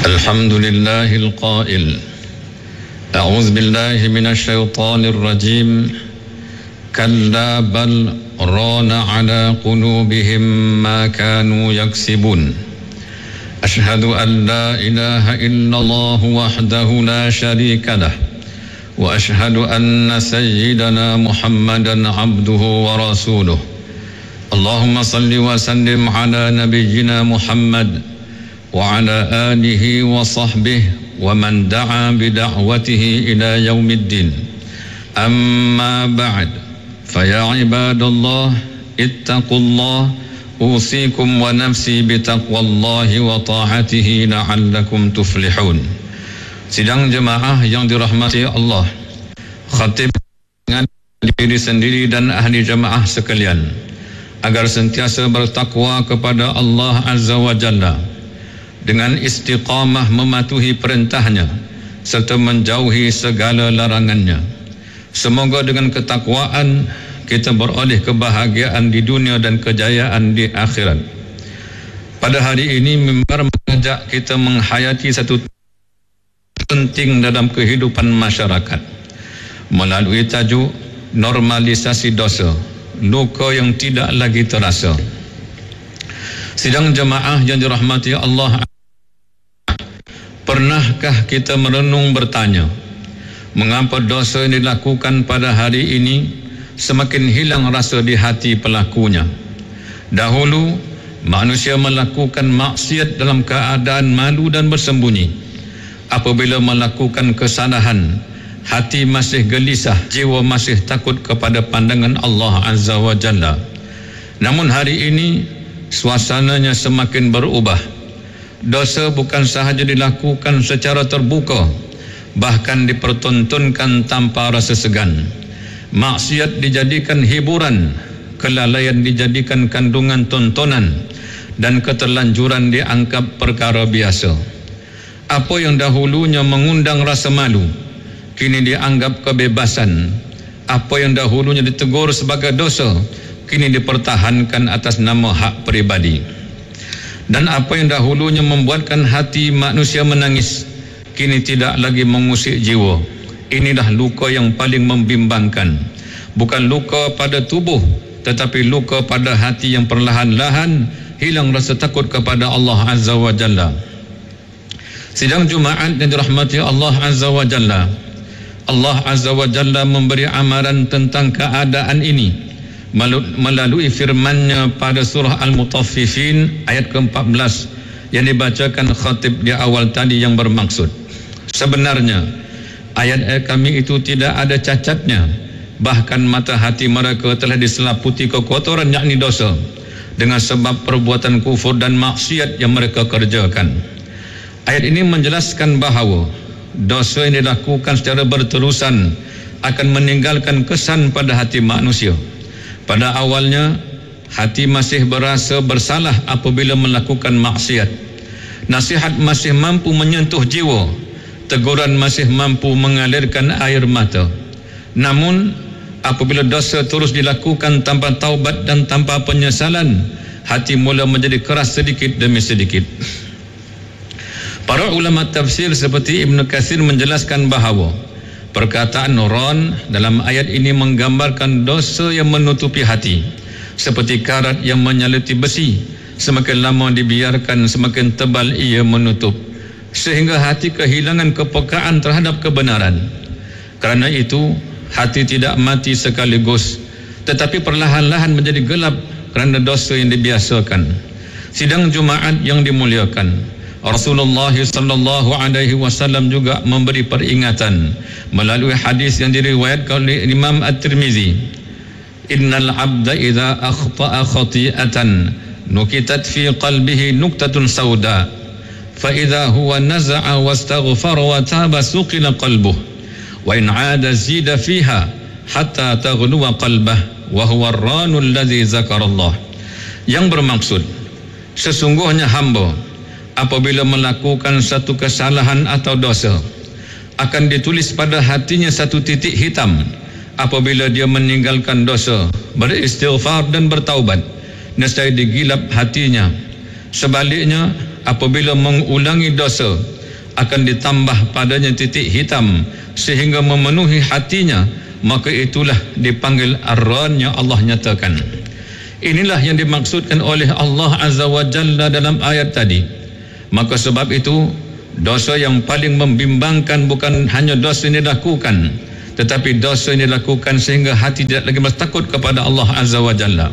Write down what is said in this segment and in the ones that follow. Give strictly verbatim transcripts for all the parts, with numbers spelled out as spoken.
الحمد لله القائل أعوذ بالله من الشيطان الرجيم كلا بل ران على قلوبهم ما كانوا يكسبون أشهد أن لا إله إلا الله وحده لا شريك له وأشهد أن سيدنا محمدا عبده ورسوله اللهم صل وسلم على نبينا محمد وعلى آله وصحبه ومن دعا بدعوته إلى يوم الدين أما بعد فيا عباد الله اتقوا الله أوصيكم ونفسي بتقوى الله وطاعته لعلكم تفلحون. Sidang jemaah yang dirahmati Allah, khatib dengan diri sendiri dan ahli jemaah sekalian agar sentiasa bertakwa kepada Allah Azza wa Jalla dengan istiqamah mematuhi perintahnya serta menjauhi segala larangannya. Semoga dengan ketakwaan kita beroleh kebahagiaan di dunia dan kejayaan di akhirat. Pada hari ini mimbar mengajak kita menghayati satu penting dalam kehidupan masyarakat melalui tajuk normalisasi dosa, luka yang tidak lagi terasa. Sidang jemaah yang dirahmati Allah, pernahkah kita merenung bertanya, mengapa dosa yang dilakukan pada hari ini semakin hilang rasa di hati pelakunya? Dahulu manusia melakukan maksiat dalam keadaan malu dan bersembunyi. Apabila melakukan kesalahan, hati masih gelisah, jiwa masih takut kepada pandangan Allah Azza wa Jalla. Namun hari ini suasananya semakin berubah. Dosa bukan sahaja dilakukan secara terbuka, bahkan dipertontonkan tanpa rasa segan. Maksiat dijadikan hiburan, kelalaian dijadikan kandungan tontonan, dan keterlanjuran dianggap perkara biasa. Apa yang dahulunya mengundang rasa malu, kini dianggap kebebasan. Apa yang dahulunya ditegur sebagai dosa, kini dipertahankan atas nama hak peribadi. Dan apa yang dahulunya membuatkan hati manusia menangis, kini tidak lagi mengusik jiwa. Inilah luka yang paling membimbangkan. Bukan luka pada tubuh, tetapi luka pada hati yang perlahan-lahan hilang rasa takut kepada Allah Azza wa Jalla. Sidang Jumaat yang dirahmati Allah Azza wa Jalla, Allah Azza wa Jalla memberi amaran tentang keadaan ini melalui firman-Nya pada surah Al-Mutaffifin ayat ke empat belas yang dibacakan khatib di awal tadi, yang bermaksud, sebenarnya ayat-ayat kami itu tidak ada cacatnya, bahkan mata hati mereka telah diselaputi kekuatan yakni dosa dengan sebab perbuatan kufur dan maksiat yang mereka kerjakan. Ayat ini menjelaskan bahawa dosa yang dilakukan secara berterusan akan meninggalkan kesan pada hati manusia. Pada awalnya, hati masih berasa bersalah apabila melakukan maksiat. Nasihat masih mampu menyentuh jiwa, teguran masih mampu mengalirkan air mata. Namun, apabila dosa terus dilakukan tanpa taubat dan tanpa penyesalan, hati mula menjadi keras sedikit demi sedikit. Para ulama tafsir seperti Ibn Katsir menjelaskan bahawa perkataan ran dalam ayat ini menggambarkan dosa yang menutupi hati, seperti karat yang menyaluti besi. Semakin lama dibiarkan, semakin tebal ia menutup, sehingga hati kehilangan kepekaan terhadap kebenaran. Kerana itu, hati tidak mati sekaligus, tetapi perlahan-lahan menjadi gelap kerana dosa yang dibiasakan. Sidang Jumaat yang dimuliakan, Rasulullah sallallahu alaihi wasallam juga memberi peringatan melalui hadis yang diriwayatkan oleh Imam At-Tirmizi. Innal 'abda idza akhta'a khati'atan nukitat fi qalbihi nuqtatun sauda fa idza huwa naza'a wastaghfara wa taba suqila qalbuhu wa in 'ada zida fiha hatta taghluwa qalbah wa huwa ar-ranu alladhi zakarallah. Yang bermaksud, sesungguhnya hamba apabila melakukan satu kesalahan atau dosa, akan ditulis pada hatinya satu titik hitam. Apabila dia meninggalkan dosa, beristighfar dan bertaubat, nescaya digilap hatinya. Sebaliknya, apabila mengulangi dosa, akan ditambah padanya titik hitam sehingga memenuhi hatinya, maka itulah dipanggil ar-ran yang Allah nyatakan. Inilah yang dimaksudkan oleh Allah Azza wa Jalla dalam ayat tadi. Maka sebab itu, dosa yang paling membimbangkan bukan hanya dosa yang dilakukan, tetapi dosa yang dilakukan sehingga hati tidak lagi merasa takut kepada Allah Azza wa Jalla.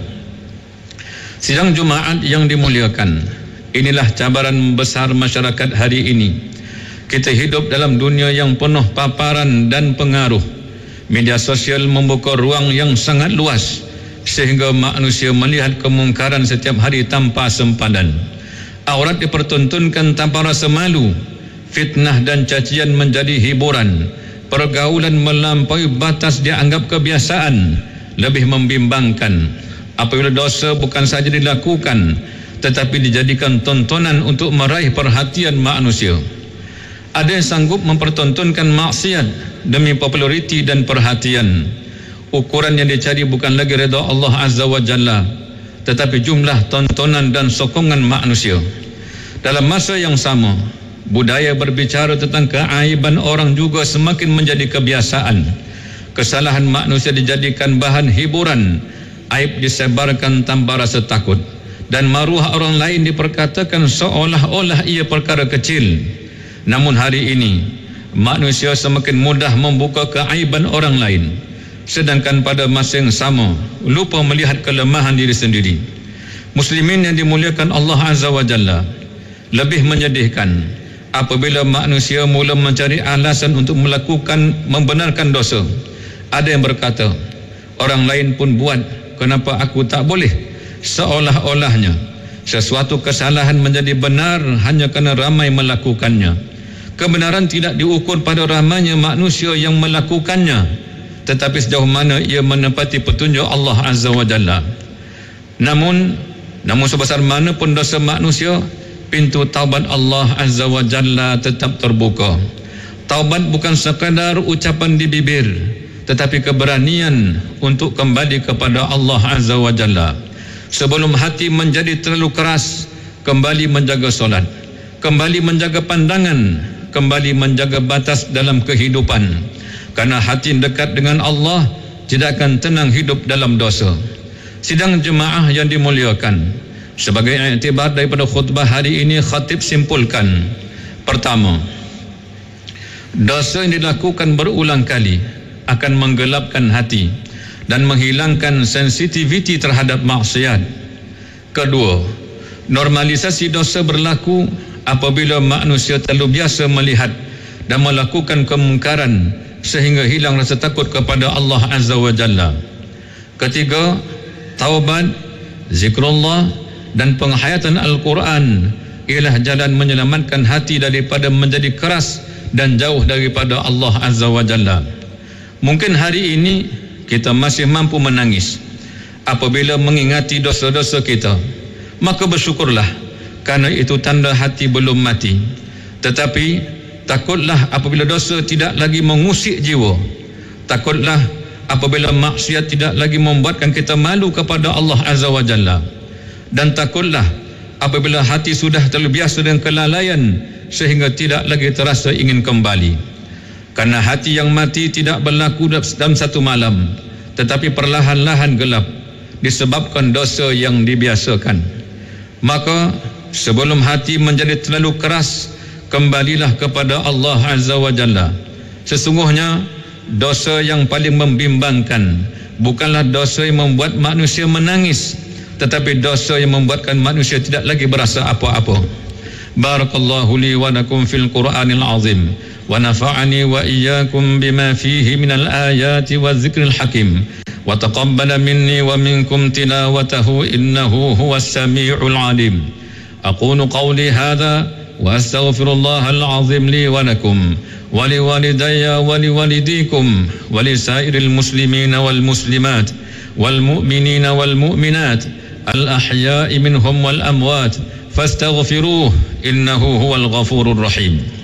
Sidang Jumaat yang dimuliakan, inilah cabaran besar masyarakat hari ini. Kita hidup dalam dunia yang penuh paparan dan pengaruh. Media sosial membuka ruang yang sangat luas sehingga manusia melihat kemungkaran setiap hari tanpa sempadan. Aurat dipertontonkan tanpa rasa malu. Fitnah dan cacian menjadi hiburan. Pergaulan melampaui batas dianggap kebiasaan. Lebih membimbangkan apabila dosa bukan saja dilakukan, tetapi dijadikan tontonan untuk meraih perhatian manusia. Ada yang sanggup mempertontonkan maksiat demi populariti dan perhatian. Ukuran yang dicari bukan lagi redha Allah Azza wa Jalla, tetapi jumlah tontonan dan sokongan manusia. Dalam masa yang sama, budaya berbicara tentang keaiban orang juga semakin menjadi kebiasaan. Kesalahan manusia dijadikan bahan hiburan, aib disebarkan tanpa rasa takut, dan maruah orang lain diperkatakan seolah-olah ia perkara kecil. Namun hari ini, manusia semakin mudah membuka keaiban orang lain, sedangkan pada masa yang sama lupa melihat kelemahan diri sendiri. Muslimin yang dimuliakan Allah Azza wa Jalla, lebih menyedihkan apabila manusia mula mencari alasan untuk melakukan membenarkan dosa. Ada yang berkata, orang lain pun buat, kenapa aku tak boleh? Seolah-olahnya sesuatu kesalahan menjadi benar hanya kerana ramai melakukannya. Kebenaran tidak diukur pada ramainya manusia yang melakukannya, tetapi sejauh mana ia menepati petunjuk Allah Azza wa Jalla. Namun, namun sebesar mana pun dosa manusia, pintu taubat Allah Azza wa Jalla tetap terbuka. Taubat bukan sekadar ucapan di bibir, tetapi keberanian untuk kembali kepada Allah Azza wa Jalla. Sebelum hati menjadi terlalu keras, kembali menjaga solat, kembali menjaga pandangan, kembali menjaga batas dalam kehidupan. Karena hati dekat dengan Allah tidak akan tenang hidup dalam dosa. Sidang jemaah yang dimuliakan, sebagai iktibar daripada khutbah hari ini, khatib simpulkan: pertama, dosa yang dilakukan berulang kali akan menggelapkan hati dan menghilangkan sensitiviti terhadap maksiat. Kedua, normalisasi dosa berlaku apabila manusia terlalu biasa melihat dan melakukan kemungkaran sehingga hilang rasa takut kepada Allah Azza wa Jalla. Ketiga, taubat, zikrullah dan penghayatan Al-Quran ialah jalan menyelamatkan hati daripada menjadi keras dan jauh daripada Allah Azza wa Jalla. Mungkin hari ini kita masih mampu menangis apabila mengingati dosa-dosa kita, maka bersyukurlah, karena itu tanda hati belum mati. Tetapi takutlah apabila dosa tidak lagi mengusik jiwa. Takutlah apabila maksiat tidak lagi membuatkan kita malu kepada Allah Azza wa Jalla. Dan takutlah apabila hati sudah terlalu biasa dengan kelalaian sehingga tidak lagi terasa ingin kembali. Karena hati yang mati tidak berlaku dalam satu malam, tetapi perlahan-lahan gelap disebabkan dosa yang dibiasakan. Maka sebelum hati menjadi terlalu keras, kembalilah kepada Allah Azza wa Jalla. Sesungguhnya dosa yang paling membimbangkan bukanlah dosa yang membuat manusia menangis, tetapi dosa yang membuatkan manusia tidak lagi berasa apa-apa. Barakallahu li wa lakum fil Qur'anil azim, wa nafa'ani wa iyyakum bima fihi minal ayati wa dzikril hakim, wa taqabbala minni wa minkum tilawatahu innahu huwas sami'ul alim. Aqulu qawli hadha wa astaghfirullahal azim li wa lakum wa liwalidayya wa liwalidikum wa lisairil muslimina wal muslimat wal mu'minina wal mu'minat al ahya'i minhum wal amwat fastaghfiruhu innahu huwal ghafurur rahim.